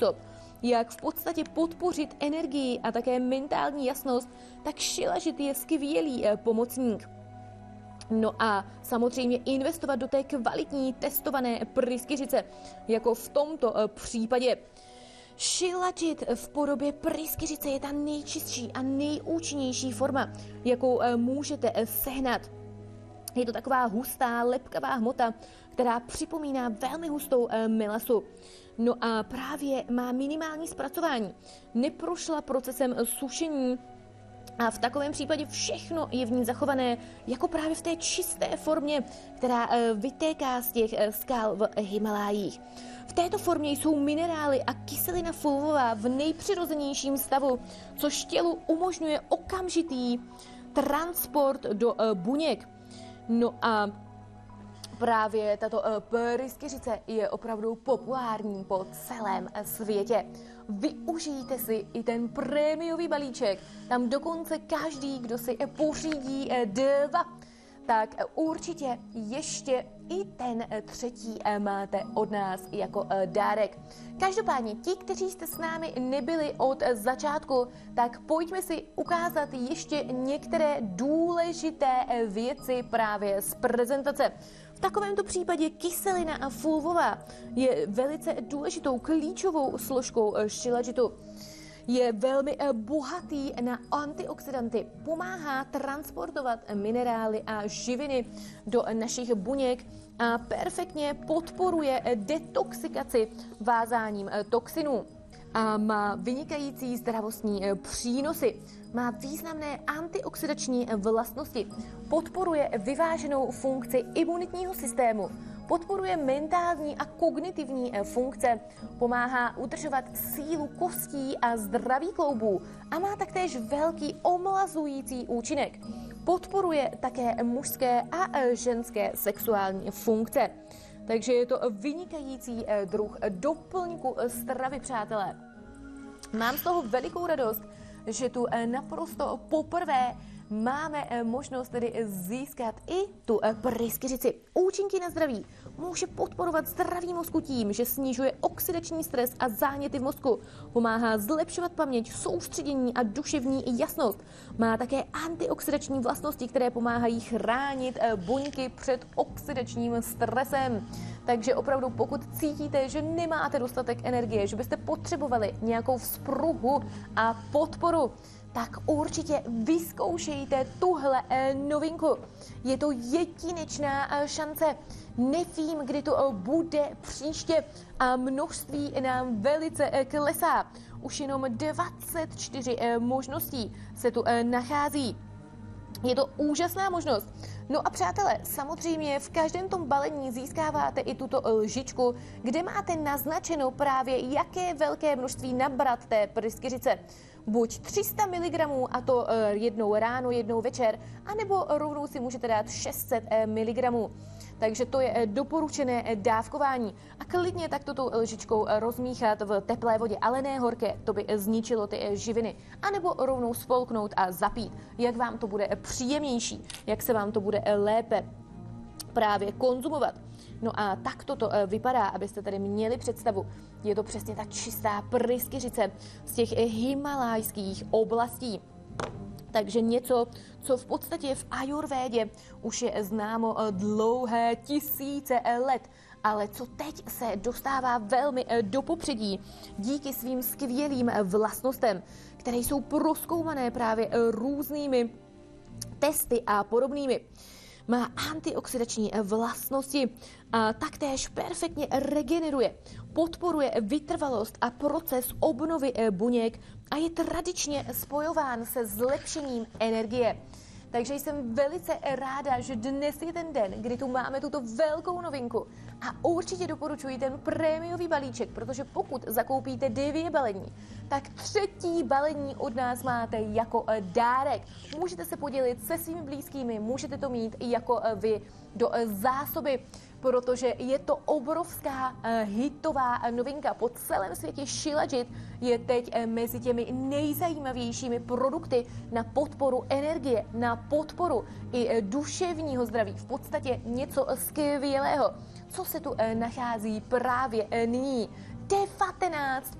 způsob, jak v podstatě podpořit energii a také mentální jasnost, tak Shilajit je skvělý pomocník. No a samozřejmě investovat do té kvalitní testované pryskyřice, jako v tomto případě. Shilajit v podobě pryskyřice je ta nejčistší a nejúčinnější forma, jakou můžete sehnat. Je to taková hustá, lepkavá hmota, která připomíná velmi hustou melasu. No a právě má minimální zpracování. Neprošla procesem sušení a v takovém případě všechno je v ní zachované jako právě v té čisté formě, která vytéká z těch skal v Himalájích. V této formě jsou minerály a kyselina fulvová v nejpřirozenějším stavu, což tělu umožňuje okamžitý transport do buněk. No a právě tato pryskyřice je opravdu populární po celém světě. Využijte si i ten prémiový balíček. Tam dokonce každý, kdo si pořídí 2, tak určitě ještě i ten 3. máte od nás jako dárek. Každopádně ti, kteří jste s námi nebyli od začátku, tak pojďme si ukázat ještě některé důležité věci právě z prezentace. V takovémto případě kyselina fulvová je velice důležitou klíčovou složkou Shilajitu. Je velmi bohatý na antioxidanty, pomáhá transportovat minerály a živiny do našich buněk a perfektně podporuje detoxikaci vázáním toxinů. A má vynikající zdravotní přínosy. Má významné antioxidační vlastnosti. Podporuje vyváženou funkci imunitního systému. Podporuje mentální a kognitivní funkce, pomáhá udržovat sílu kostí a zdraví kloubů a má taktéž velký omlazující účinek. Podporuje také mužské a ženské sexuální funkce. Takže je to vynikající druh doplňku stravy, přátelé. Mám z toho velikou radost, že tu naprosto poprvé máme možnost tedy získat i tu pryskyřici. Účinky na zdraví. Může podporovat zdraví mozku tím, že snižuje oxidační stres a záněty v mozku. Pomáhá zlepšovat paměť, soustředění a duševní jasnost. Má také antioxidační vlastnosti, které pomáhají chránit buňky před oxidačním stresem. Takže opravdu, pokud cítíte, že nemáte dostatek energie, že byste potřebovali nějakou vzpruhu a podporu, tak určitě vyzkoušejte tuhle novinku. Je to jedinečná šance. Nevím, kdy to bude příště a množství nám velice klesá. Už jenom 24 možností se tu nachází. Je to úžasná možnost. No a přátelé, samozřejmě v každém tom balení získáváte i tuto lžičku, kde máte naznačeno právě, jaké velké množství nabrat té pryskyřice. Buď 300 mg, a to jednou ráno, jednou večer, anebo rovnou si můžete dát 600 mg. Takže to je doporučené dávkování. A klidně takto tou lžičkou rozmíchat v teplé vodě, ale ne horké, to by zničilo ty živiny. A nebo rovnou spolknout a zapít, jak vám to bude příjemnější, jak se vám to bude lépe právě konzumovat. No a takto to vypadá, abyste tady měli představu. Je to přesně ta čistá pryskyřice z těch himalajských oblastí. Takže něco, co v podstatě v ajurvédě už je známo dlouhé tisíce let, ale co teď se dostává velmi do popředí díky svým skvělým vlastnostem, které jsou prozkoumané právě různými testy a podobnými. Má antioxidační vlastnosti a taktéž perfektně regeneruje, podporuje vytrvalost a proces obnovy buněk a je tradičně spojován se zlepšením energie. Takže jsem velice ráda, že dnes je ten den, kdy tu máme tuto velkou novinku a určitě doporučuji ten prémiový balíček, protože pokud zakoupíte 2 balení, tak 3. balení od nás máte jako dárek. Můžete se podělit se svými blízkými, můžete to mít i jako vy do zásoby, protože je to obrovská hitová novinka. Po celém světě Shilajit je teď mezi těmi nejzajímavějšími produkty na podporu energie, na podporu i duševního zdraví. V podstatě něco skvělého, co se tu nachází právě nyní. 19